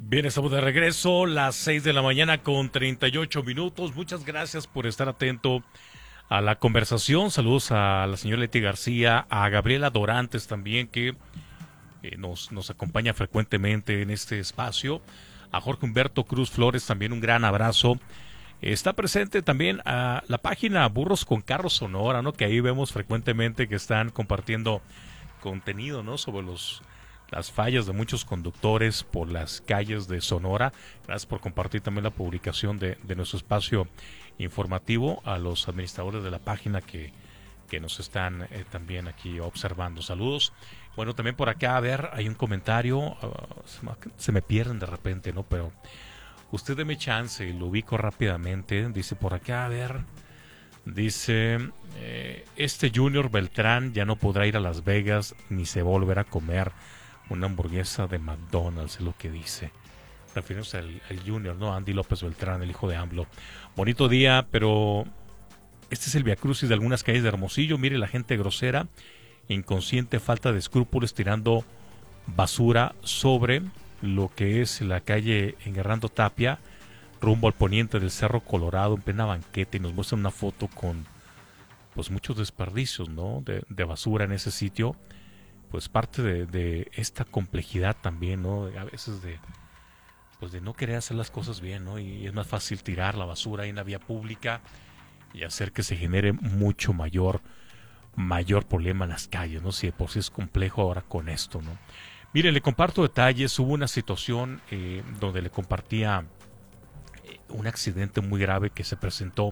Bien, estamos de regreso, las 6 de la mañana con 38 minutos. Muchas gracias por estar atento a la conversación. Saludos a la señora Leti García, a Gabriela Dorantes también, que nos acompaña frecuentemente en este espacio. A Jorge Humberto Cruz Flores, también un gran abrazo. Está presente también a la página Burros con Carros Sonora, ¿no? Que ahí vemos frecuentemente que están compartiendo contenido, ¿no? Sobre las fallas de muchos conductores por las calles de Sonora. Gracias por compartir también la publicación de nuestro espacio informativo, a los administradores de la página que nos están también aquí observando. Saludos. Bueno, también por acá, a ver, hay un comentario, se me pierden de repente, ¿no? Pero usted deme chance y lo ubico rápidamente. Dice por acá, a ver, dice, este Junior Beltrán ya no podrá ir a Las Vegas ni se volverá a comer una hamburguesa de McDonald's, es lo que dice. Refiriéndose al Junior, ¿no? Andy López Beltrán, el hijo de AMLO. Bonito día, pero este es el viacrucis de algunas calles de Hermosillo. Mire la gente grosera, inconsciente, falta de escrúpulos, tirando basura sobre lo que es la calle Enguerrando Tapia, rumbo al poniente del Cerro Colorado, en plena banqueta, y nos muestran una foto con pues muchos desperdicios, ¿no? de basura en ese sitio. Pues parte de esta complejidad también, ¿no? A veces de no querer hacer las cosas bien, ¿no? Y es más fácil tirar la basura ahí en la vía pública y hacer que se genere mucho mayor problema en las calles, ¿no? Si de por sí es complejo ahora con esto, ¿no? Mire, le comparto detalles. Hubo una situación donde le compartía un accidente muy grave que se presentó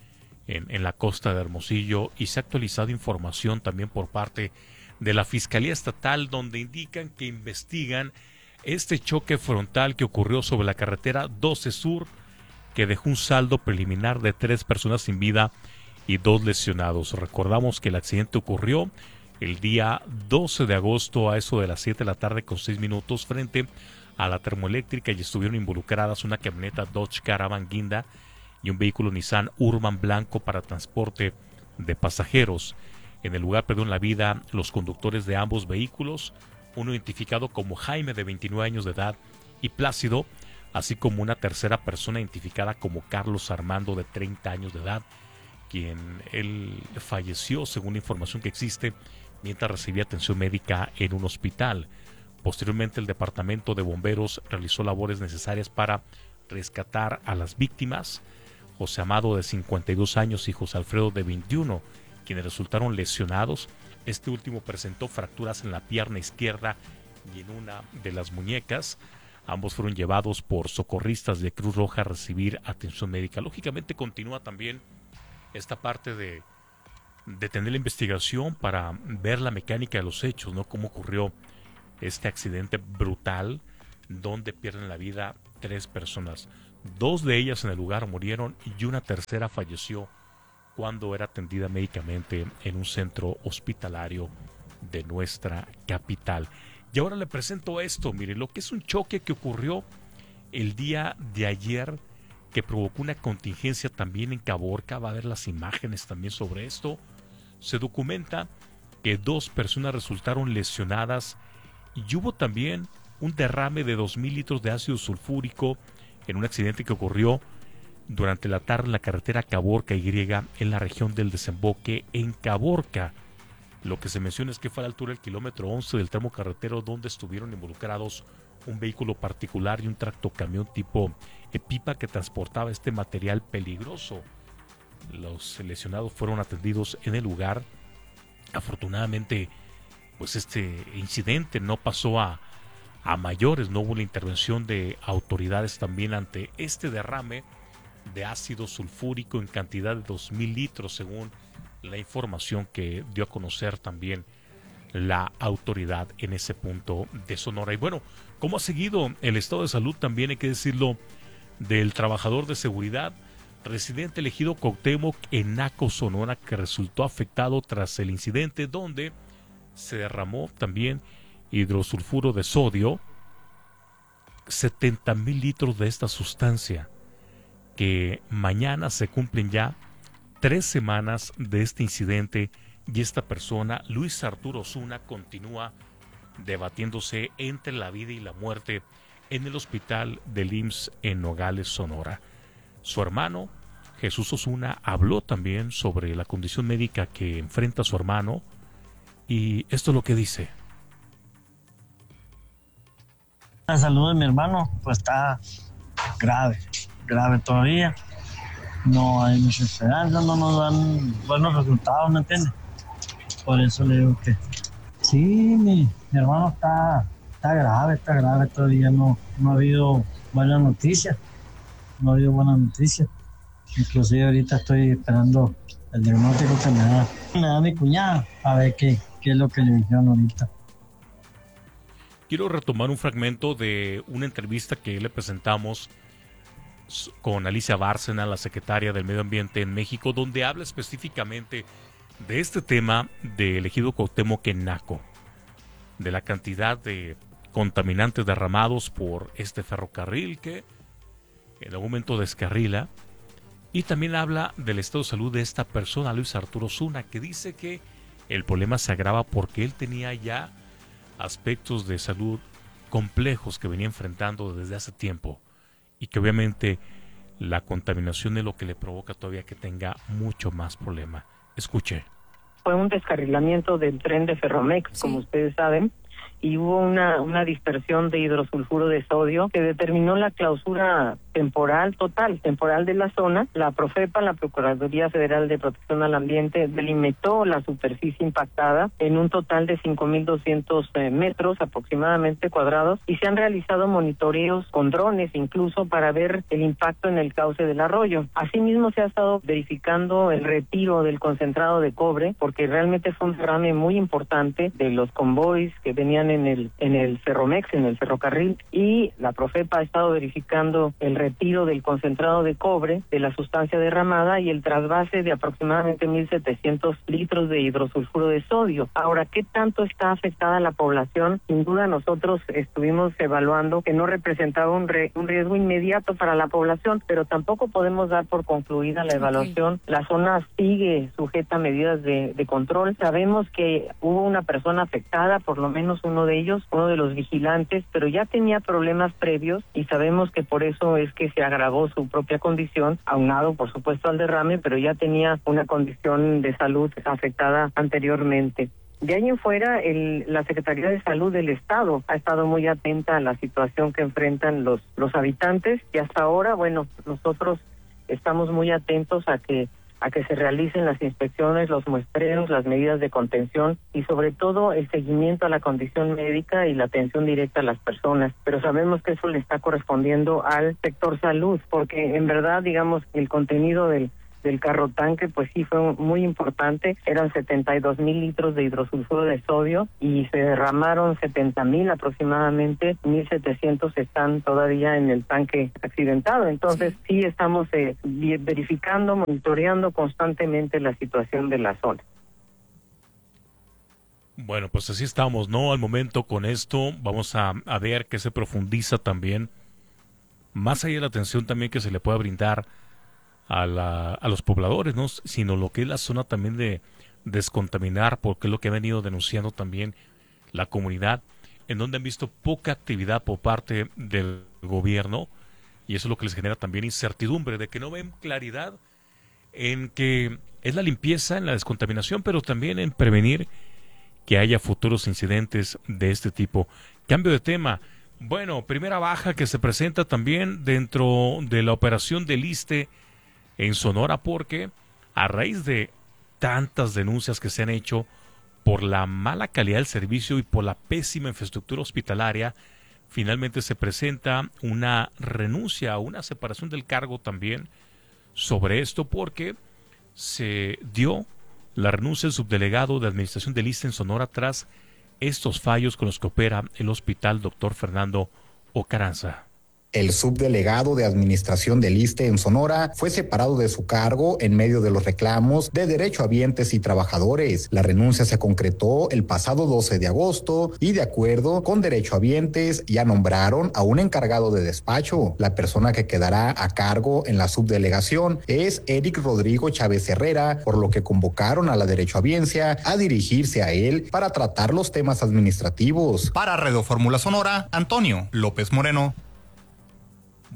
en la costa de Hermosillo, y se ha actualizado información también por parte de la Fiscalía Estatal, donde indican que investigan este choque frontal que ocurrió sobre la carretera 12 Sur, que dejó un saldo preliminar de 3 personas sin vida y 2 lesionados. Recordamos que el accidente ocurrió el día 12 de agosto a eso de las 7 de la tarde con 6 minutos frente a la termoeléctrica, y estuvieron involucradas una camioneta Dodge Caravan Guinda y un vehículo Nissan Urban blanco para transporte de pasajeros. En el lugar perdieron la vida los conductores de ambos vehículos, uno identificado como Jaime, de 29 años de edad, y Plácido, así como una tercera persona identificada como Carlos Armando, de 30 años de edad, quien él falleció, según la información que existe, mientras recibía atención médica en un hospital. Posteriormente, el departamento de bomberos realizó labores necesarias para rescatar a las víctimas, José Amado, de 52 años, y José Alfredo, de 21, quienes resultaron lesionados. Este último presentó fracturas en la pierna izquierda y en una de las muñecas. Ambos fueron llevados por socorristas de Cruz Roja a recibir atención médica. Lógicamente continúa también esta parte de tener la investigación para ver la mecánica de los hechos, ¿no? Cómo ocurrió este accidente brutal donde pierden la vida 3 personas. 2 de ellas en el lugar murieron y una tercera falleció cuando era atendida médicamente en un centro hospitalario de nuestra capital. Y ahora le presento esto, mire, lo que es un choque que ocurrió el día de ayer, que provocó una contingencia también en Caborca. Va a ver las imágenes también sobre esto. Se documenta que 2 personas resultaron lesionadas y hubo también un derrame de 2,000 litros de ácido sulfúrico en un accidente que ocurrió durante la tarde en la carretera Caborca-Y, en la región del Desemboque en Caborca. Lo que se menciona es que fue a la altura del kilómetro 11 del tramo carretero, donde estuvieron involucrados un vehículo particular y un tractocamión tipo pipa que transportaba este material peligroso. Los lesionados fueron atendidos en el lugar. Afortunadamente, pues este incidente no pasó a mayores, no hubo la intervención de autoridades también ante este derrame de ácido sulfúrico en cantidad de 2,000 litros, según la información que dio a conocer también la autoridad en ese punto de Sonora. Y bueno, ¿cómo ha seguido el estado de salud? También hay que decirlo, del trabajador de seguridad residente elegido Cuauhtémoc en Naco, Sonora, que resultó afectado tras el incidente donde se derramó también hidrosulfuro de sodio, 70,000 litros de esta sustancia, que mañana se cumplen ya 3 semanas de este incidente, y esta persona, Luis Arturo Osuna, continúa debatiéndose entre la vida y la muerte en el hospital del IMSS en Nogales, Sonora. Su hermano, Jesús Osuna, habló también sobre la condición médica que enfrenta su hermano, y esto es lo que dice. La salud de mi hermano pues está grave todavía. No hay mucha esperanza, no nos dan buenos resultados, ¿me entiendes? Por eso le digo que sí, mi hermano está grave todavía, no ha habido buenas noticias, Inclusive ahorita estoy esperando el diagnóstico que me da mi cuñada, a ver qué es lo que le dijeron ahorita. Quiero retomar un fragmento de una entrevista que le presentamos con Alicia Bárcena, la secretaria del Medio Ambiente en México, donde habla específicamente de este tema del ejido Cuauhtémoc en Naco, de la cantidad de contaminantes derramados por este ferrocarril que en algún momento descarrila, y también habla del estado de salud de esta persona, Luis Arturo Osuna, que dice que el problema se agrava porque él tenía ya aspectos de salud complejos que venía enfrentando desde hace tiempo, y que obviamente la contaminación es lo que le provoca todavía que tenga mucho más problema. Escuche. Fue un descarrilamiento del tren de Ferromex, sí, como ustedes saben, y hubo una dispersión de hidrosulfuro de sodio que determinó la clausura temporal de la zona. La Profepa, la Procuraduría Federal de Protección al Ambiente, delimitó la superficie impactada en un total de 5.200 metros aproximadamente cuadrados, y se han realizado monitoreos con drones incluso para ver el impacto en el cauce del arroyo. Asimismo, se ha estado verificando el retiro del concentrado de cobre, porque realmente fue un derrame muy importante de los convoys que venían en el Ferromex, en el ferrocarril, y la Profepa ha estado verificando el retiro del concentrado de cobre de la sustancia derramada y el trasvase de aproximadamente 1.700 litros de hidrosulfuro de sodio. Ahora, ¿qué tanto está afectada la población? Sin duda nosotros estuvimos evaluando que no representaba un riesgo inmediato para la población, pero tampoco podemos dar por concluida la evaluación. Okay. La zona sigue sujeta a medidas de control. Sabemos que hubo una persona afectada, por lo menos uno de ellos, uno de los vigilantes, pero ya tenía problemas previos, y sabemos que por eso es que se agravó su propia condición, aunado por supuesto al derrame, pero ya tenía una condición de salud afectada anteriormente. De ahí en fuera, la Secretaría de Salud del Estado ha estado muy atenta a la situación que enfrentan los habitantes, y hasta ahora, bueno, nosotros estamos muy atentos a que se realicen las inspecciones, los muestreos, las medidas de contención y sobre todo el seguimiento a la condición médica y la atención directa a las personas. Pero sabemos que eso le está correspondiendo al sector salud, porque en verdad, digamos, el contenido del carro tanque, pues sí fue muy importante. Eran 72,000 litros de hidrosulfuro de sodio y se derramaron 70,000 aproximadamente. 1.700 están todavía en el tanque accidentado. Entonces sí estamos verificando, monitoreando constantemente la situación de la zona. Bueno, pues así estamos, ¿no? Al momento con esto vamos a ver que se profundiza también, más allá de la atención también que se le pueda brindar a los pobladores, ¿no? Sino lo que es la zona también de descontaminar, porque es lo que ha venido denunciando también la comunidad, en donde han visto poca actividad por parte del gobierno, y eso es lo que les genera también incertidumbre, de que no ven claridad en que es la limpieza, en la descontaminación, pero también en prevenir que haya futuros incidentes de este tipo. Cambio de tema. Bueno, primera baja que se presenta también dentro de la operación del ISSSTE en Sonora, porque a raíz de tantas denuncias que se han hecho por la mala calidad del servicio y por la pésima infraestructura hospitalaria, finalmente se presenta una renuncia, una separación del cargo también sobre esto, porque se dio la renuncia del subdelegado de Administración del ISSSTE en Sonora tras estos fallos con los que opera el hospital Dr. Fernando Ocaranza. El subdelegado de Administración del ISSSTE en Sonora fue separado de su cargo en medio de los reclamos de derechohabientes y trabajadores. La renuncia se concretó el pasado 12 de agosto y, de acuerdo con derechohabientes, ya nombraron a un encargado de despacho. La persona que quedará a cargo en la subdelegación es Eric Rodrigo Chávez Herrera, por lo que convocaron a la derechohabiencia a dirigirse a él para tratar los temas administrativos. Para Radio Fórmula Sonora, Antonio López Moreno.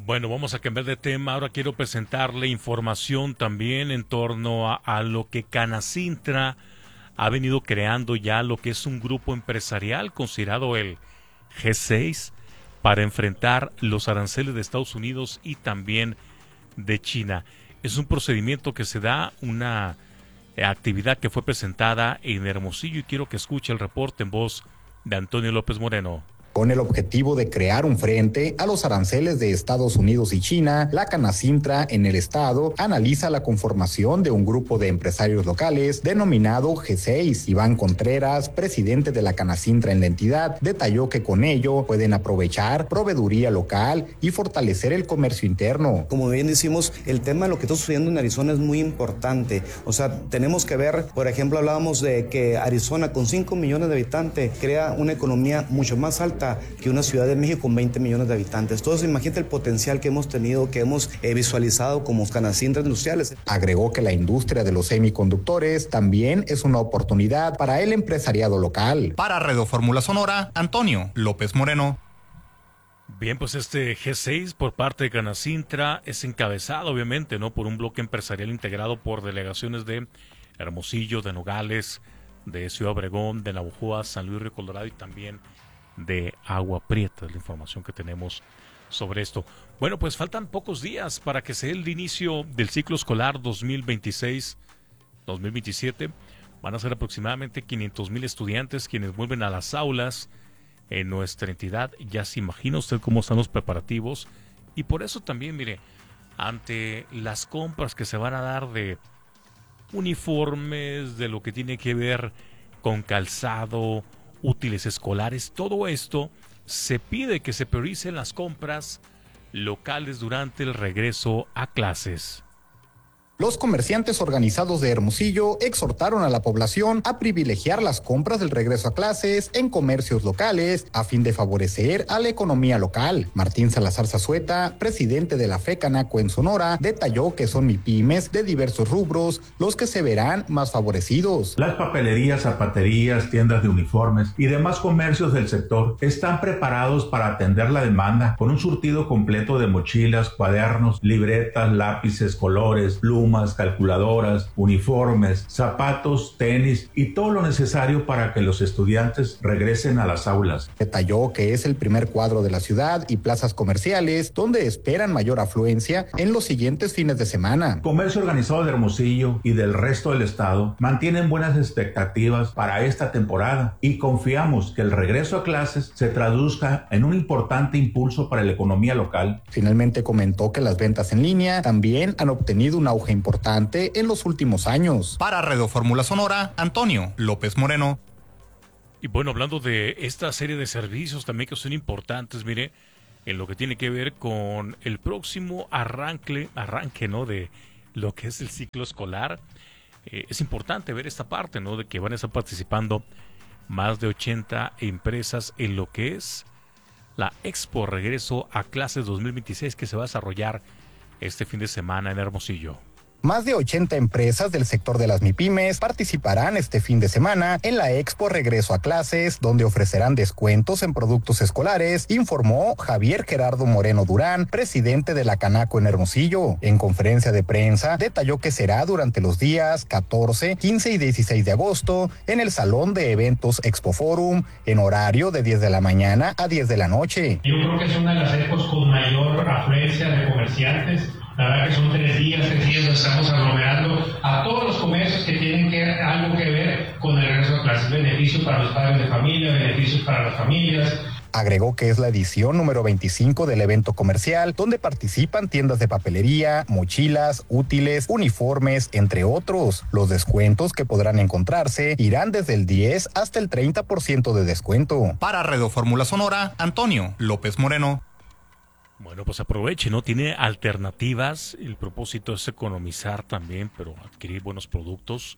Bueno, vamos a cambiar de tema. Ahora quiero presentarle información también en torno a lo que Canacintra ha venido creando ya, lo que es un grupo empresarial considerado el G6 para enfrentar los aranceles de Estados Unidos y también de China. Es un procedimiento que se da, una actividad que fue presentada en Hermosillo, y quiero que escuche el reporte en voz de Antonio López Moreno. Con el objetivo de crear un frente a los aranceles de Estados Unidos y China, la Canacintra en el estado analiza la conformación de un grupo de empresarios locales denominado G6. Iván Contreras, presidente de la Canacintra en la entidad, detalló que con ello pueden aprovechar proveeduría local y fortalecer el comercio interno. Como bien decimos, el tema de lo que está sucediendo en Arizona es muy importante. O sea, tenemos que ver, por ejemplo, hablábamos de que Arizona con 5 millones de habitantes crea una economía mucho más alta que una Ciudad de México con 20 millones de habitantes. Entonces, imagínate el potencial que hemos tenido, que hemos visualizado como Canacintras industriales. Agregó que la industria de los semiconductores también es una oportunidad para el empresariado local. Para Radio Fórmula Sonora, Antonio López Moreno. Bien, pues este G6 por parte de Canacintra es encabezado, obviamente, ¿no?, por un bloque empresarial integrado por delegaciones de Hermosillo, de Nogales, de Ciudad Obregón, de Navojoa, San Luis Río Colorado y también de Agua Prieta. Es la información que tenemos sobre esto. Bueno, pues faltan pocos días para que se dé el inicio del ciclo escolar 2026-2027. Van a ser aproximadamente 500,000 estudiantes quienes vuelven a las aulas en nuestra entidad. Ya se imagina usted cómo están los preparativos, y por eso también, mire, ante las compras que se van a dar de uniformes, de lo que tiene que ver con calzado, útiles escolares, todo esto, se pide que se prioricen las compras locales durante el regreso a clases. Los comerciantes organizados de Hermosillo exhortaron a la población a privilegiar las compras del regreso a clases en comercios locales a fin de favorecer a la economía local. Martín Salazar Zazueta, presidente de la FECANACO en Sonora, detalló que son MIPYMES de diversos rubros los que se verán más favorecidos. Las papelerías, zapaterías, tiendas de uniformes y demás comercios del sector están preparados para atender la demanda con un surtido completo de mochilas, cuadernos, libretas, lápices, colores, plumas, calculadoras, uniformes, zapatos, tenis y todo lo necesario para que los estudiantes regresen a las aulas. Detalló que es el primer cuadro de la ciudad y plazas comerciales donde esperan mayor afluencia en los siguientes fines de semana. Comercio organizado de Hermosillo y del resto del estado mantienen buenas expectativas para esta temporada y confiamos que el regreso a clases se traduzca en un importante impulso para la economía local. Finalmente comentó que las ventas en línea también han obtenido un auge importante en los últimos años. Para Radio Fórmula Sonora, Antonio López Moreno. Y bueno, hablando de esta serie de servicios también que son importantes, mire, en lo que tiene que ver con el próximo arranque, ¿no?, de lo que es el ciclo escolar, es importante ver esta parte, ¿no?, de que van a estar participando más de 80 empresas en lo que es la Expo Regreso a Clases 2026 que se va a desarrollar este fin de semana en Hermosillo. Más de 80 empresas del sector de las MIPYMES participarán este fin de semana en la Expo Regreso a Clases, donde ofrecerán descuentos en productos escolares, informó Javier Gerardo Moreno Durán, presidente de la Canaco en Hermosillo. En conferencia de prensa, detalló que será durante los días 14, 15 y 16 de agosto en el Salón de Eventos Expo Forum, en horario de 10 de la mañana a 10 de la noche. Yo creo que es una de las expos con mayor afluencia de comerciantes. La verdad que son 3 días donde estamos aglomerando a todos los comercios que tienen algo que ver con el regreso a clases. Beneficios para los padres de familia, beneficios para las familias. Agregó que es la edición número 25 del evento comercial, donde participan tiendas de papelería, mochilas, útiles, uniformes, entre otros. Los descuentos que podrán encontrarse irán desde el 10 hasta el 30% de descuento. Para Radio Fórmula Sonora, Antonio López Moreno. Bueno, pues aproveche, ¿no? Tiene alternativas. El propósito es economizar también, pero adquirir buenos productos.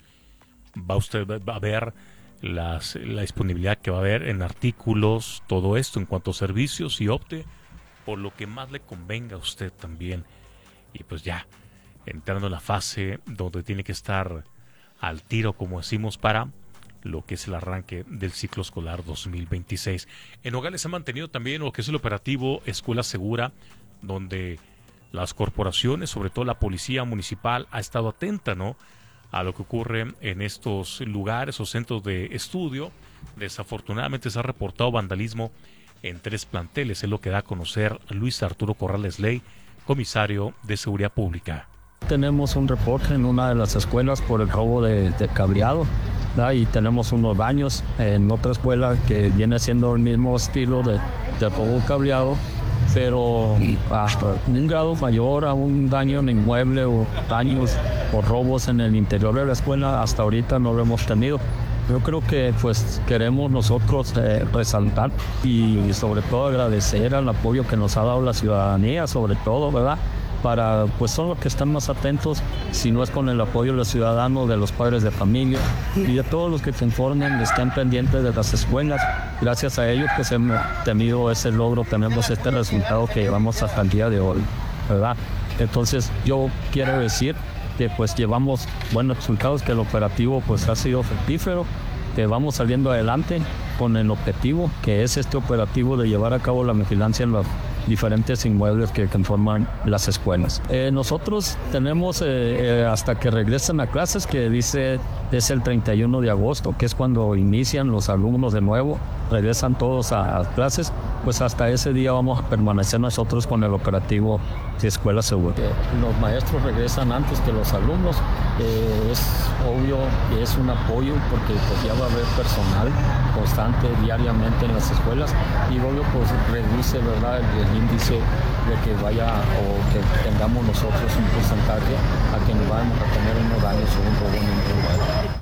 Va a ver la disponibilidad que va a haber en artículos, todo esto en cuanto a servicios, y opte por lo que más le convenga a usted también. Y pues ya, entrando en la fase donde tiene que estar al tiro, como decimos, para lo que es el arranque del ciclo escolar 2026. En Nogales se ha mantenido también lo que es el operativo Escuela Segura, donde las corporaciones, sobre todo la policía municipal, ha estado atenta, ¿no?, a lo que ocurre en estos lugares o centros de estudio. Desafortunadamente se ha reportado vandalismo en 3 planteles, es lo que da a conocer Luis Arturo Corrales Ley, comisario de Seguridad Pública. Tenemos un reporte en una de las escuelas por el robo de cableado, ¿verdad? Y tenemos unos daños en otra escuela que viene siendo el mismo estilo de robo cableado, pero hasta un grado mayor a un daño en inmueble o daños o robos en el interior de la escuela, hasta ahorita no lo hemos tenido. Yo creo que pues queremos nosotros resaltar y sobre todo agradecer al apoyo que nos ha dado la ciudadanía, sobre todo, ¿verdad? Para, pues son los que están más atentos, si no es con el apoyo de los ciudadanos, de los padres de familia y de todos los que se informan, están pendientes de las escuelas. Gracias a ellos pues hemos tenido ese logro, tenemos este resultado que llevamos hasta el día de hoy, ¿verdad? Entonces yo quiero decir que pues llevamos buenos resultados, que el operativo pues ha sido fructífero, que vamos saliendo adelante con el objetivo que es este operativo de llevar a cabo la vigilancia en los diferentes inmuebles que conforman las escuelas. Nosotros tenemos hasta que regresen a clases, que dice es el 31 de agosto, que es cuando inician los alumnos de nuevo, regresan todos a clases, pues hasta ese día vamos a permanecer nosotros con el operativo de Escuela Segura. Los maestros regresan antes que los alumnos, es obvio que es un apoyo porque pues ya va a haber personal constante diariamente en las escuelas y luego pues reduce, ¿verdad?, el índice de que vaya o que tengamos nosotros un porcentaje a que nos vamos a tener unos daños o un robo en un lugar.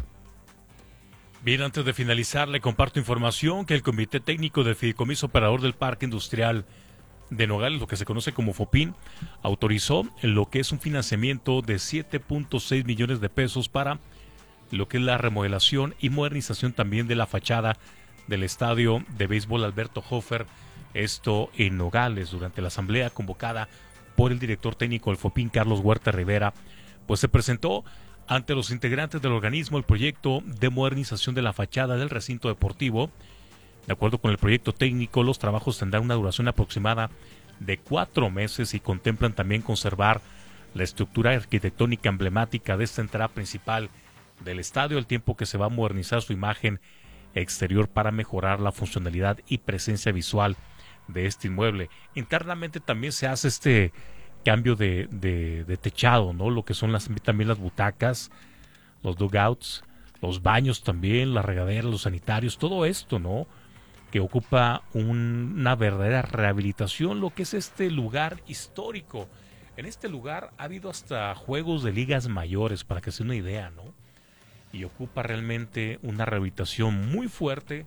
Bien, antes de finalizar, le comparto información que el Comité Técnico del Fideicomiso Operador del Parque Industrial de Nogales, lo que se conoce como FOPIN, autorizó lo que es un financiamiento de 7.6 millones de pesos para lo que es la remodelación y modernización también de la fachada del estadio de béisbol Alberto Hofer, esto en Nogales. Durante la asamblea convocada por el director técnico del FOPIN, Carlos Huerta Rivera, pues se presentó ante los integrantes del organismo el proyecto de modernización de la fachada del recinto deportivo. De acuerdo con el proyecto técnico, los trabajos tendrán una duración aproximada de 4 meses y contemplan también conservar la estructura arquitectónica emblemática de esta entrada principal del estadio, al tiempo que se va a modernizar su imagen exterior para mejorar la funcionalidad y presencia visual de este inmueble. Internamente también se hace este cambio de techado, ¿no? Lo que son también las butacas, los dugouts, los baños también, la regadera, los sanitarios, todo esto, ¿no?, que ocupa una verdadera rehabilitación, lo que es este lugar histórico. En este lugar ha habido hasta juegos de ligas mayores, para que se den una idea, ¿no? Y ocupa realmente una rehabilitación muy fuerte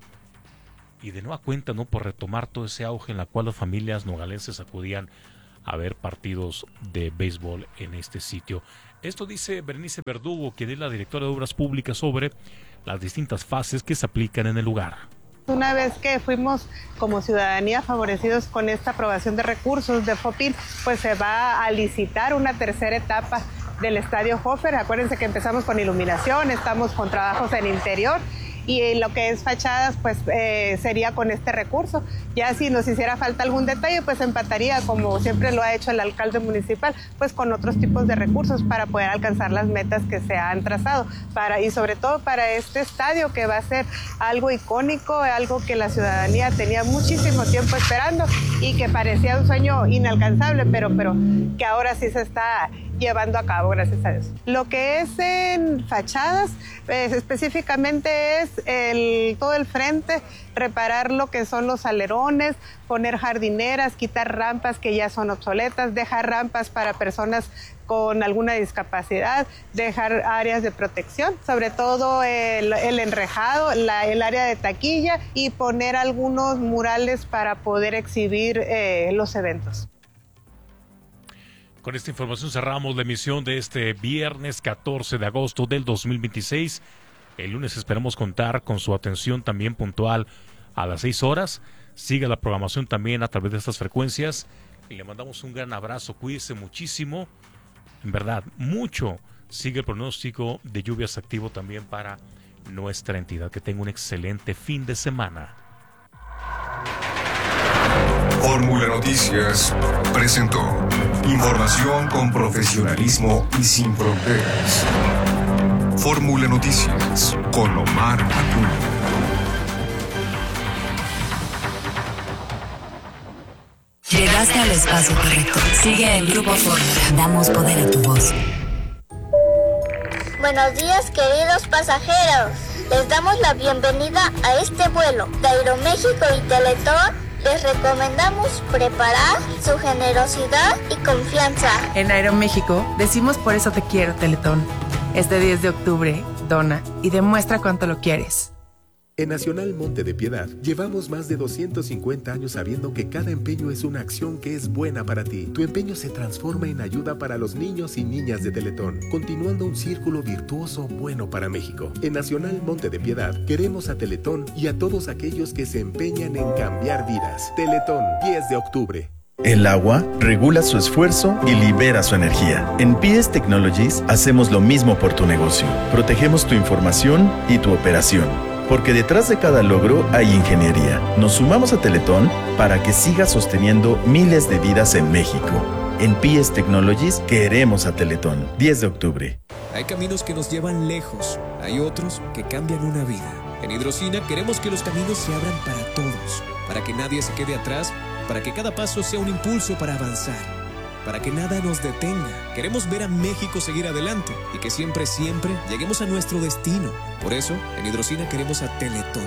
y de nueva cuenta, ¿no?, por retomar todo ese auge en la cual las familias nogalenses acudían a ver partidos de béisbol en este sitio. Esto dice Berenice Verdugo, quien es la directora de Obras Públicas, sobre las distintas fases que se aplican en el lugar. Una vez que fuimos como ciudadanía favorecidos con esta aprobación de recursos de FOPIN, pues se va a licitar una tercera etapa del Estadio Hofer. Acuérdense que empezamos con iluminación, estamos con trabajos en interior y lo que es fachadas pues sería con este recurso. Ya si nos hiciera falta algún detalle, pues empataría, como siempre lo ha hecho el alcalde municipal, pues con otros tipos de recursos para poder alcanzar las metas que se han trazado, y sobre todo para este estadio, que va a ser algo icónico, algo que la ciudadanía tenía muchísimo tiempo esperando y que parecía un sueño inalcanzable, pero que ahora sí se está llevando a cabo, gracias a Dios. Lo que es en fachadas, específicamente es todo el frente, reparar lo que son los alerones, poner jardineras, quitar rampas que ya son obsoletas, dejar rampas para personas con alguna discapacidad, dejar áreas de protección, sobre todo el enrejado, el área de taquilla, y poner algunos murales para poder exhibir los eventos. Con esta información cerramos la emisión de este viernes 14 de agosto del 2026. El lunes esperamos contar con su atención también puntual a las 6 horas. Siga la programación también a través de estas frecuencias. Y le mandamos un gran abrazo. Cuídese muchísimo. En verdad, mucho. Sigue el pronóstico de lluvias activo también para nuestra entidad. Que tenga un excelente fin de semana. Fórmula Noticias presentó información con profesionalismo y sin fronteras. Fórmula Noticias con Omar Acuña. Llegaste al espacio correcto. Sigue el Grupo Fórmula. Damos poder a tu voz. Buenos días, queridos pasajeros. Les damos la bienvenida a este vuelo de Aeroméxico y Teletón. Les recomendamos preparar su generosidad y confianza. En Aeroméxico decimos por eso te quiero, Teletón. Este 10 de octubre, dona y demuestra cuánto lo quieres. En Nacional Monte de Piedad, llevamos más de 250 años sabiendo que cada empeño es una acción que es buena para ti. Tu empeño se transforma en ayuda para los niños y niñas de Teletón, continuando un círculo virtuoso bueno para México. En Nacional Monte de Piedad, queremos a Teletón y a todos aquellos que se empeñan en cambiar vidas. Teletón, 10 de octubre. El agua regula su esfuerzo y libera su energía. En PS Technologies hacemos lo mismo por tu negocio. Protegemos tu información y tu operación. Porque detrás de cada logro hay ingeniería. Nos sumamos a Teletón para que siga sosteniendo miles de vidas en México. En PS Technologies queremos a Teletón. 10 de octubre. Hay caminos que nos llevan lejos. Hay otros que cambian una vida. En Hidrocina queremos que los caminos se abran para todos. Para que nadie se quede atrás. Para que cada paso sea un impulso para avanzar. Para que nada nos detenga. Queremos ver a México seguir adelante y que siempre lleguemos a nuestro destino. Por eso, en Hidrocina queremos a Teletón.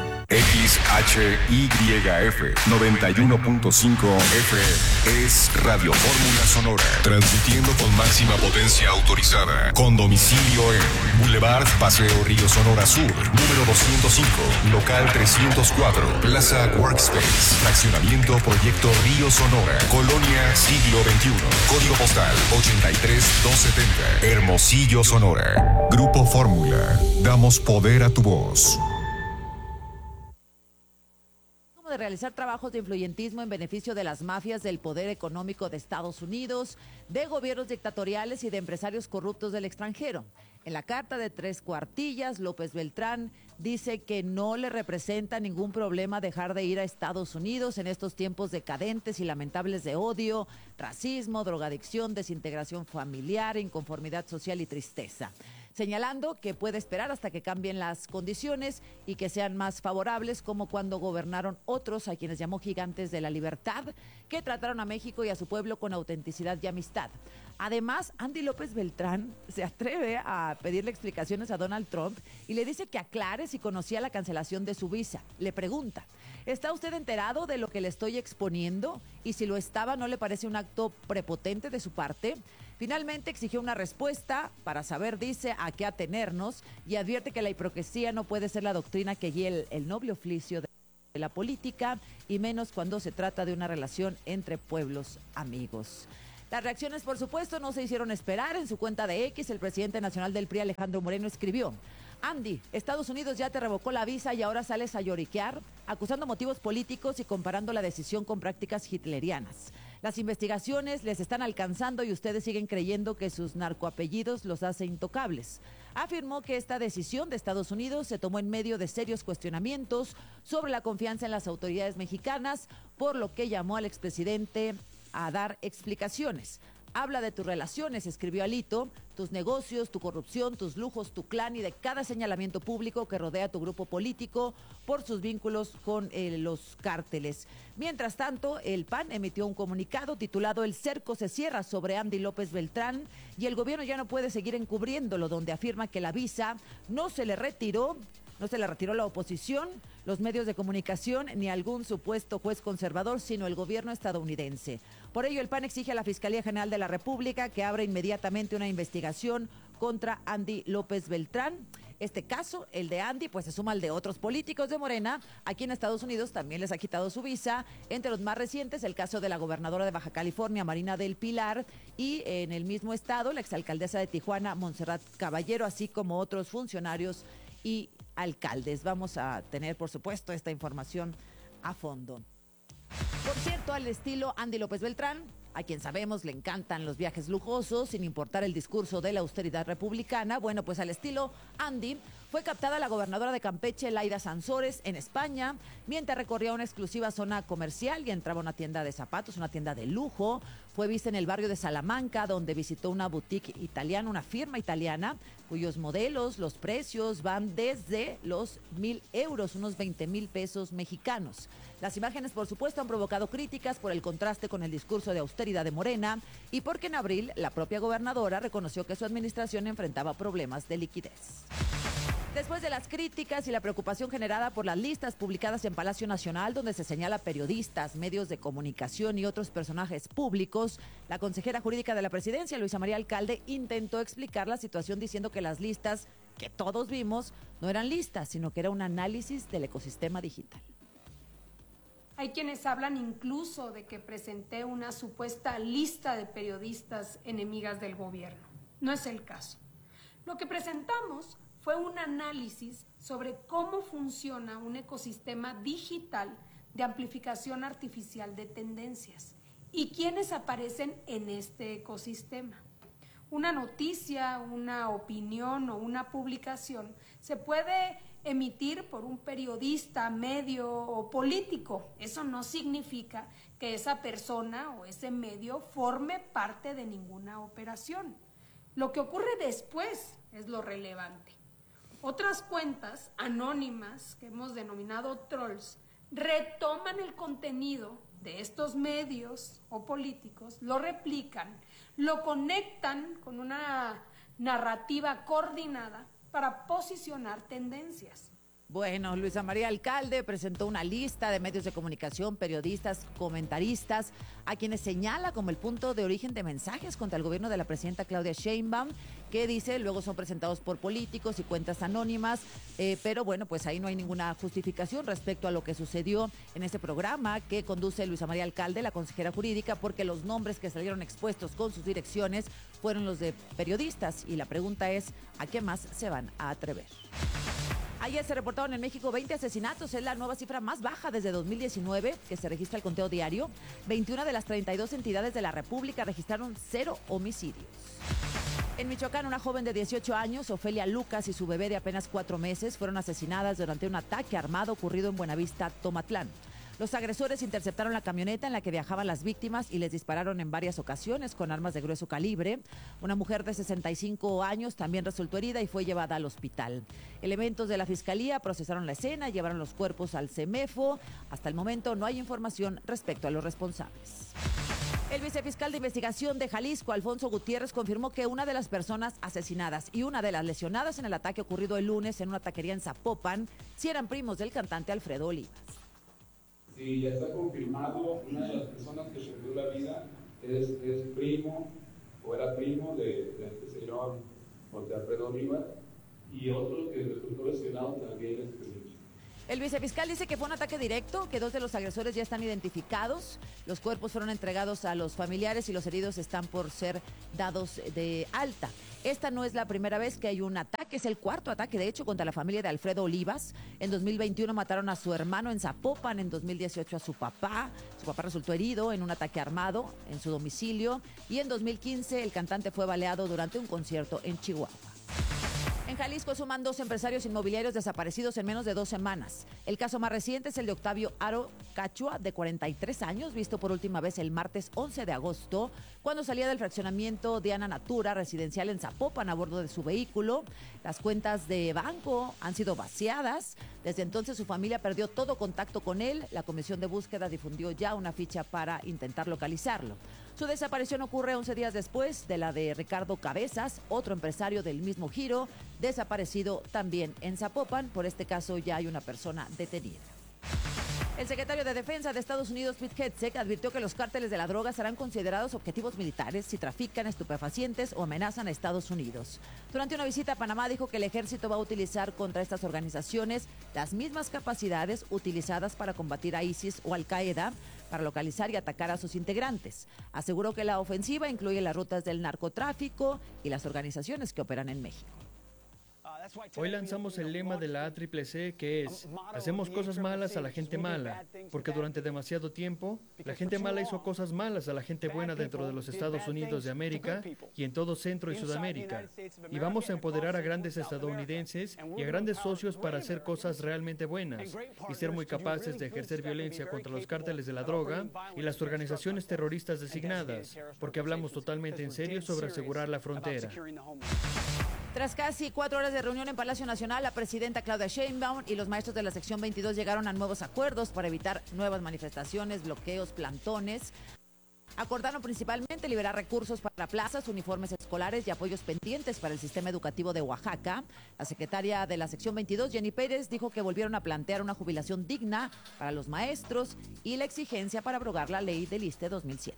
XHYF 91.5 FM es Radio Fórmula Sonora, transmitiendo con máxima potencia autorizada, con domicilio en Boulevard Paseo Río Sonora Sur, número 205, local 304, Plaza Workspace, fraccionamiento Proyecto Río Sonora, Colonia Siglo XXI, código postal 83270, Hermosillo, Sonora. Grupo Fórmula, damos poder a tu voz. De realizar trabajos de influyentismo en beneficio de las mafias del poder económico de Estados Unidos, de gobiernos dictatoriales y de empresarios corruptos del extranjero. En la carta de 3 cuartillas, López Beltrán dice que no le representa ningún problema dejar de ir a Estados Unidos en estos tiempos decadentes y lamentables de odio, racismo, drogadicción, desintegración familiar, inconformidad social y tristeza, señalando que puede esperar hasta que cambien las condiciones y que sean más favorables, como cuando gobernaron otros a quienes llamó gigantes de la libertad, que trataron a México y a su pueblo con autenticidad y amistad. Además, Andy López Beltrán se atreve a pedirle explicaciones a Donald Trump y le dice que aclare si conocía la cancelación de su visa. Le pregunta: ¿está usted enterado de lo que le estoy exponiendo? Y si lo estaba, ¿no le parece un acto prepotente de su parte? Finalmente exigió una respuesta para saber, dice, a qué atenernos, y advierte que la hipocresía no puede ser la doctrina que guíe el noble oficio de la política, y menos cuando se trata de una relación entre pueblos amigos. Las reacciones, por supuesto, no se hicieron esperar. En su cuenta de X, el presidente nacional del PRI, Alejandro Moreno, escribió: Andy, Estados Unidos ya te revocó la visa y ahora sales a lloriquear, acusando motivos políticos y comparando la decisión con prácticas hitlerianas. Las investigaciones les están alcanzando y ustedes siguen creyendo que sus narcoapellidos los hace intocables. Afirmó que esta decisión de Estados Unidos se tomó en medio de serios cuestionamientos sobre la confianza en las autoridades mexicanas, por lo que llamó al expresidente a dar explicaciones. Habla de tus relaciones, escribió Alito, tus negocios, tu corrupción, tus lujos, tu clan y de cada señalamiento público que rodea a tu grupo político por sus vínculos con los cárteles. Mientras tanto, el PAN emitió un comunicado titulado "El cerco se cierra" sobre Andy López Beltrán, y el gobierno ya no puede seguir encubriéndolo, donde afirma que la visa no se le retiró la oposición, los medios de comunicación ni algún supuesto juez conservador, sino el gobierno estadounidense. Por ello, el PAN exige a la Fiscalía General de la República que abra inmediatamente una investigación contra Andy López Beltrán. Este caso, el de Andy, pues se suma al de otros políticos de Morena. Aquí en Estados Unidos también les ha quitado su visa. Entre los más recientes, el caso de la gobernadora de Baja California, Marina del Pilar, y en el mismo estado, la exalcaldesa de Tijuana, Montserrat Caballero, así como otros funcionarios y alcaldes. Vamos a tener, por supuesto, esta información a fondo. Por cierto, al estilo Andy López Beltrán, a quien sabemos le encantan los viajes lujosos, sin importar el discurso de la austeridad republicana. Bueno, pues al estilo Andy, fue captada la gobernadora de Campeche, Laida Sansores, en España, mientras recorría una exclusiva zona comercial y entraba a una tienda de zapatos, una tienda de lujo. Fue vista en el barrio de Salamanca, donde visitó una boutique italiana, una firma italiana, cuyos modelos, los precios van desde los 1,000 euros, unos 20,000 pesos mexicanos. Las imágenes, por supuesto, han provocado críticas por el contraste con el discurso de austeridad de Morena y porque en abril la propia gobernadora reconoció que su administración enfrentaba problemas de liquidez. Después de las críticas y la preocupación generada por las listas publicadas en Palacio Nacional, donde se señala periodistas, medios de comunicación y otros personajes públicos, la consejera jurídica de la presidencia, Luisa María Alcalde, intentó explicar la situación diciendo que las listas que todos vimos no eran listas, sino que era un análisis del ecosistema digital. Hay quienes hablan incluso de que presenté una supuesta lista de periodistas enemigas del gobierno. No es el caso. Lo que presentamos fue un análisis sobre cómo funciona un ecosistema digital de amplificación artificial de tendencias y quiénes aparecen en este ecosistema. Una noticia, una opinión o una publicación se puede emitir por un periodista, medio o político. Eso no significa que esa persona o ese medio forme parte de ninguna operación. Lo que ocurre después es lo relevante. Otras cuentas anónimas, que hemos denominado trolls, retoman el contenido de estos medios o políticos, lo replican, lo conectan con una narrativa coordinada para posicionar tendencias. Bueno, Luisa María Alcalde presentó una lista de medios de comunicación, periodistas, comentaristas, a quienes señala como el punto de origen de mensajes contra el gobierno de la presidenta Claudia Sheinbaum, que dice luego son presentados por políticos y cuentas anónimas, pero bueno, pues ahí no hay ninguna justificación respecto a lo que sucedió en este programa que conduce Luisa María Alcalde, la consejera jurídica, porque los nombres que salieron expuestos con sus direcciones fueron los de periodistas y la pregunta es, ¿a qué más se van a atrever? Ayer se reportaron en México 20 asesinatos, es la nueva cifra más baja desde 2019 que se registra el conteo diario. 21 de las 32 entidades de la República registraron 0 homicidios. En Michoacán, una joven de 18 años, Ofelia Lucas, y su bebé de apenas 4 meses fueron asesinadas durante un ataque armado ocurrido en Buenavista, Tomatlán. Los agresores interceptaron la camioneta en la que viajaban las víctimas y les dispararon en varias ocasiones con armas de grueso calibre. Una mujer de 65 años también resultó herida y fue llevada al hospital. Elementos de la Fiscalía procesaron la escena y llevaron los cuerpos al CEMEFO. Hasta el momento no hay información respecto a los responsables. El vicefiscal de investigación de Jalisco, Alfonso Gutiérrez, confirmó que una de las personas asesinadas y una de las lesionadas en el ataque ocurrido el lunes en una taquería en Zapopan sí eran primos del cantante Alfredo Olivas. Sí, ya está confirmado, una de las personas que perdió la vida es primo o era primo del señor José Alfredo Olivas y otro que resultó lesionado también es primo. El vicefiscal dice que fue un ataque directo, que 2 de los agresores ya están identificados, los cuerpos fueron entregados a los familiares y los heridos están por ser dados de alta. Esta no es la primera vez que hay un ataque, es el cuarto ataque, de hecho, contra la familia de Alfredo Olivas. En 2021 mataron a su hermano en Zapopan, en 2018 a su papá. Su papá resultó herido en un ataque armado en su domicilio y en 2015 el cantante fue baleado durante un concierto en Chihuahua. En Jalisco suman 2 empresarios inmobiliarios desaparecidos en menos de 2 semanas. El caso más reciente es el de Octavio Aro Cachua, de 43 años, visto por última vez el martes 11 de agosto, cuando salía del fraccionamiento Diana Natura, residencial en Zapopan, a bordo de su vehículo. Las cuentas de banco han sido vaciadas. Desde entonces su familia perdió todo contacto con él. La comisión de búsqueda difundió ya una ficha para intentar localizarlo. Su desaparición ocurre 11 días después de la de Ricardo Cabezas, otro empresario del mismo giro, desaparecido también en Zapopan. Por este caso ya hay una persona detenida. El secretario de Defensa de Estados Unidos, Pete Hegseth, advirtió que los cárteles de la droga serán considerados objetivos militares si trafican estupefacientes o amenazan a Estados Unidos. Durante una visita a Panamá dijo que el ejército va a utilizar contra estas organizaciones las mismas capacidades utilizadas para combatir a ISIS o Al-Qaeda, para localizar y atacar a sus integrantes. Aseguró que la ofensiva incluye las rutas del narcotráfico y las organizaciones que operan en México. Hoy lanzamos el lema de la ACCC, que es: hacemos cosas malas a la gente mala, porque durante demasiado tiempo la gente mala hizo cosas malas a la gente buena dentro de los Estados Unidos de América y en todo Centro y Sudamérica. Y vamos a empoderar a grandes estadounidenses y a grandes socios para hacer cosas realmente buenas y ser muy capaces de ejercer violencia contra los cárteles de la droga y las organizaciones terroristas designadas, porque hablamos totalmente en serio sobre asegurar la frontera. Tras casi 4 horas de reunión en Palacio Nacional, la presidenta Claudia Sheinbaum y los maestros de la sección 22 llegaron a nuevos acuerdos para evitar nuevas manifestaciones, bloqueos, plantones. Acordaron principalmente liberar recursos para plazas, uniformes escolares y apoyos pendientes para el sistema educativo de Oaxaca. La secretaria de la sección 22, Jenny Pérez, dijo que volvieron a plantear una jubilación digna para los maestros y la exigencia para abrogar la ley del ISSSTE 2007.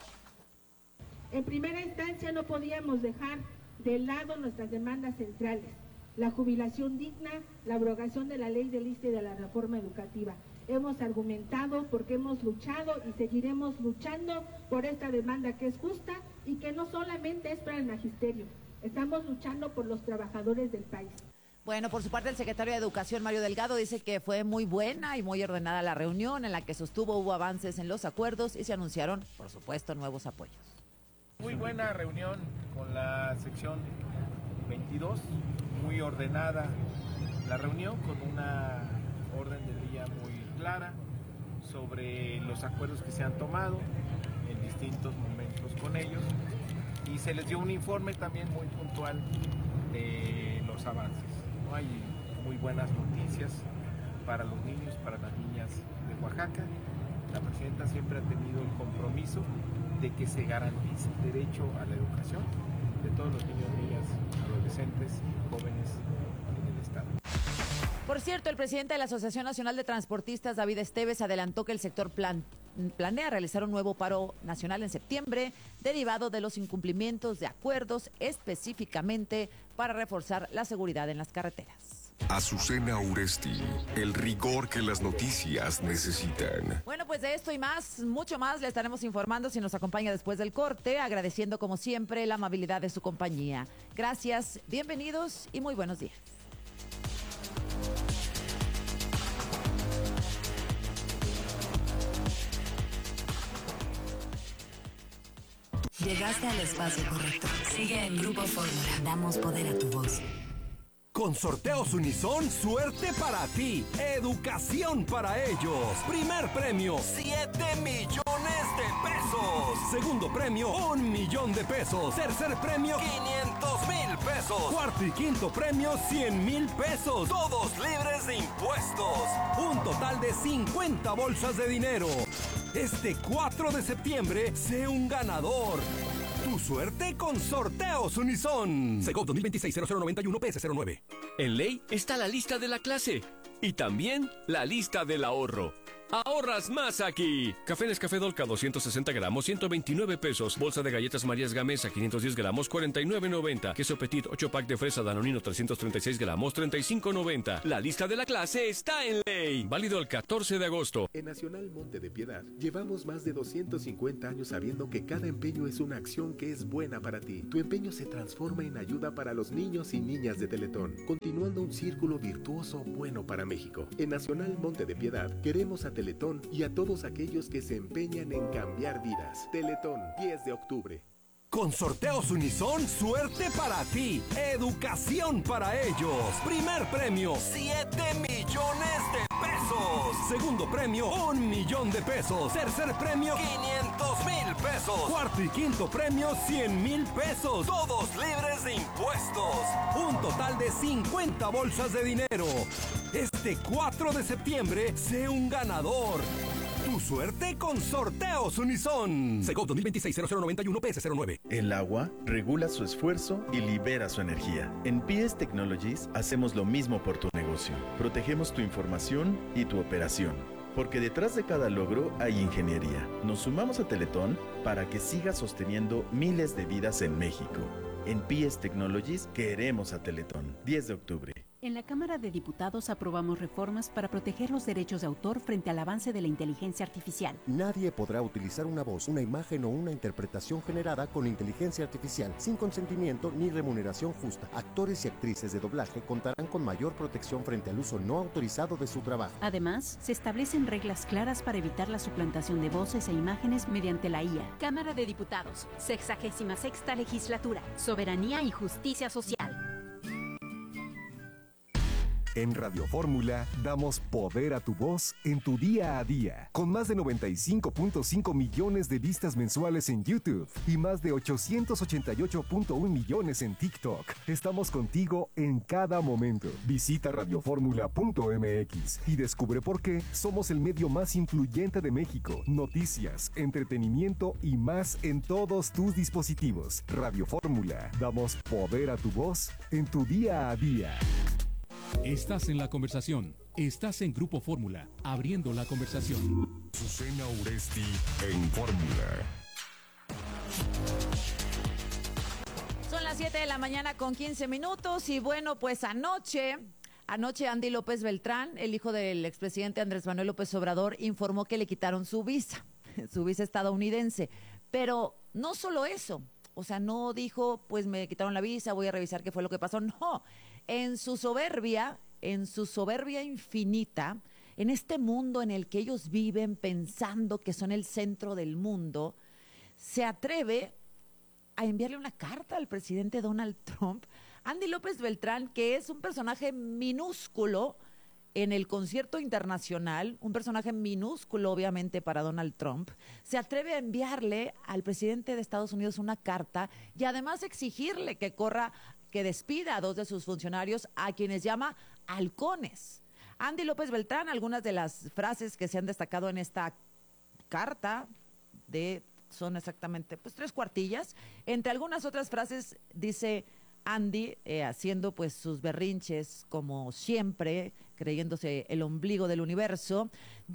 En primera instancia no podíamos dejar de lado nuestras demandas centrales: la jubilación digna, la abrogación de la ley del ISSSTE y de la reforma educativa. Hemos argumentado porque hemos luchado y seguiremos luchando por esta demanda que es justa y que no solamente es para el magisterio. Estamos luchando por los trabajadores del país. Bueno, por su parte, el secretario de Educación, Mario Delgado, dice que fue muy buena y muy ordenada la reunión en la que hubo avances en los acuerdos y se anunciaron, por supuesto, nuevos apoyos. Muy buena reunión con la sección 22, muy ordenada la reunión, con una orden del día muy clara sobre los acuerdos que se han tomado en distintos momentos con ellos, y se les dio un informe también muy puntual de los avances. ¿No? Hay muy buenas noticias para los niños, para las niñas de Oaxaca. La presidenta siempre ha tenido el compromiso de que se garantice el derecho a la educación de todos los niños, niñas, adolescentes, jóvenes en el estado. Por cierto, el presidente de la Asociación Nacional de Transportistas, David Esteves, adelantó que el sector planea realizar un nuevo paro nacional en septiembre, derivado de los incumplimientos de acuerdos, específicamente para reforzar la seguridad en las carreteras. Azucena Uresti, el rigor que las noticias necesitan. Bueno, pues de esto y más, mucho más, le estaremos informando si nos acompaña después del corte, agradeciendo como siempre la amabilidad de su compañía. Gracias, bienvenidos y muy buenos días. Llegaste al espacio correcto. Sigue en Grupo Fórmula. Damos poder a tu voz. Con Sorteos Unison, suerte para ti, educación para ellos. Primer premio, 7 millones de pesos. Segundo premio, 1 millón de pesos. Tercer premio, 500,000 pesos. Cuarto y quinto premio, 100,000 pesos. Todos libres de impuestos. Un total de 50 bolsas de dinero. Este 4 de septiembre, sé un ganador. Tu suerte con Sorteos Unison. Segov 2026-0091 PS09. En ley está la lista de la clase y también la lista del ahorro. ¡Ahorras más aquí! Café Nescafé Dolca 260 gramos, 129 pesos. Bolsa de galletas Marías Gamesa 510 gramos, 49.90. Queso Petit 8 pack de fresa Danonino 336 gramos, 35.90. La lista de la clase está en ley. Válido el 14 de agosto. En Nacional Monte de Piedad llevamos más de 250 años sabiendo que cada empeño es una acción que es buena para ti. Tu empeño se transforma en ayuda para los niños y niñas de Teletón, continuando un círculo virtuoso bueno para México. En Nacional Monte de Piedad queremos a Teletón y a todos aquellos que se empeñan en cambiar vidas. Teletón, 10 de octubre. Con Sorteos Unison, suerte para ti, educación para ellos. Primer premio, 7 millones de pesos. Segundo premio, 1 millón de pesos. Tercer premio, 500,000 pesos. Cuarto y quinto premio, 100,000 pesos. Todos libres de impuestos. Un total de 50 bolsas de dinero. Este 4 de septiembre, sé un ganador. Tu suerte con Sorteos Unison. Segov 2026-0091 PS09. El agua regula su esfuerzo y libera su energía. En PS Technologies hacemos lo mismo por tu negocio. Protegemos tu información y tu operación. Porque detrás de cada logro hay ingeniería. Nos sumamos a Teletón para que siga sosteniendo miles de vidas en México. En PS Technologies queremos a Teletón. 10 de octubre. En la la Cámara de Diputados aprobamos reformas para proteger los derechos de autor frente al avance de la inteligencia artificial. Nadie podrá utilizar una voz, una imagen o una interpretación generada con inteligencia artificial sin consentimiento ni remuneración justa. Actores y actrices de doblaje contarán con mayor protección frente al uso no autorizado de su trabajo. Además, se establecen reglas claras para evitar la suplantación de voces e imágenes mediante la IA. Cámara de Diputados, 66ª Legislatura, Soberanía y Justicia Social. En Radio Fórmula damos poder a tu voz en tu día a día, con más de 95.5 millones de vistas mensuales en YouTube y más de 888.1 millones en TikTok. Estamos contigo en cada momento. Visita radioformula.mx y descubre por qué somos el medio más influyente de México. Noticias, entretenimiento y más en todos tus dispositivos. Radio Fórmula, damos poder a tu voz en tu día a día. Estás en la conversación. Estás en Grupo Fórmula, abriendo la conversación. Susana Uresti en Fórmula. Son las 7 de la mañana con 15 minutos y bueno, pues anoche Andy López Beltrán, el hijo del expresidente Andrés Manuel López Obrador, informó que le quitaron su visa estadounidense. Pero no solo eso. O sea, no dijo, pues me quitaron la visa, voy a revisar qué fue lo que pasó. No, en su soberbia infinita, en este mundo en el que ellos viven pensando que son el centro del mundo, se atreve a enviarle una carta al presidente Donald Trump. Andy López Beltrán, que es un personaje minúsculo en el concierto internacional, un personaje minúsculo obviamente para Donald Trump, se atreve a enviarle al presidente de Estados Unidos una carta y además exigirle que despida a 2 de sus funcionarios, a quienes llama halcones. Andy López Beltrán, algunas de las frases que se han destacado en esta carta son exactamente 3 cuartillas. Entre algunas otras frases dice Andy, haciendo pues sus berrinches como siempre, creyéndose el ombligo del universo,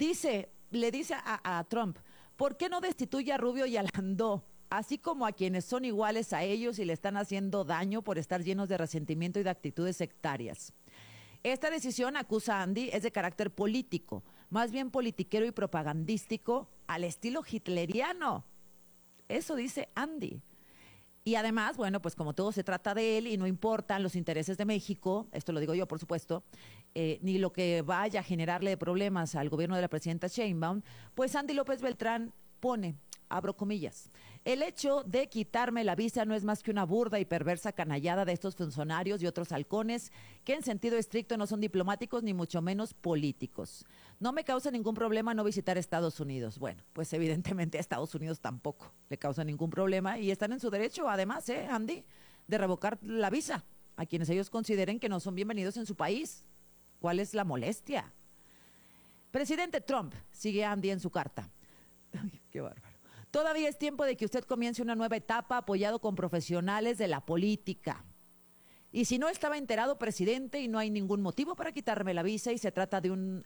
le dice a Trump, ¿por qué no destituye a Rubio y a Landó, así como a quienes son iguales a ellos y le están haciendo daño por estar llenos de resentimiento y de actitudes sectarias? Esta decisión, acusa Andy, es de carácter político, más bien politiquero y propagandístico al estilo hitleriano. Eso dice Andy. Y además, bueno, pues como todo se trata de él y no importan los intereses de México, esto lo digo yo, por supuesto, ni lo que vaya a generarle problemas al gobierno de la presidenta Sheinbaum, pues Andy López Beltrán pone, abro comillas, el hecho de quitarme la visa no es más que una burda y perversa canallada de estos funcionarios y otros halcones que en sentido estricto no son diplomáticos ni mucho menos políticos. No me causa ningún problema no visitar Estados Unidos. Bueno, pues evidentemente a Estados Unidos tampoco le causa ningún problema y están en su derecho, además, Andy, de revocar la visa a quienes ellos consideren que no son bienvenidos en su país. ¿Cuál es la molestia? Presidente Trump, sigue Andy en su carta. Ay, qué bárbaro. Todavía es tiempo de que usted comience una nueva etapa apoyado con profesionales de la política. Y si no estaba enterado, presidente, y no hay ningún motivo para quitarme la visa y se trata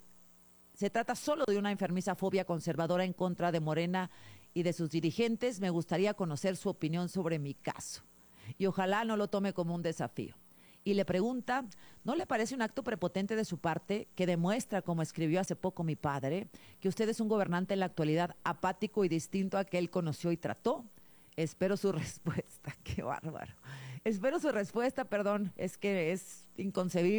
solo de una enfermiza fobia conservadora en contra de Morena y de sus dirigentes, me gustaría conocer su opinión sobre mi caso. Y ojalá no lo tome como un desafío. Y le pregunta, ¿no le parece un acto prepotente de su parte que demuestra, como escribió hace poco mi padre, que usted es un gobernante en la actualidad apático y distinto a que él conoció y trató? Espero su respuesta. ¡Qué bárbaro! Espero su respuesta, es que es inconcebible.